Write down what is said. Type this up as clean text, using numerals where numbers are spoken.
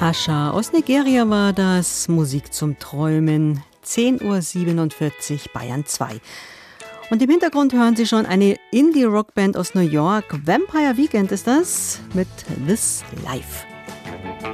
Asha aus Nigeria war das, Musik zum Träumen, 10:47 Uhr, Bayern 2. Und im Hintergrund hören Sie schon eine Indie-Rockband aus New York, Vampire Weekend ist das, mit This Life.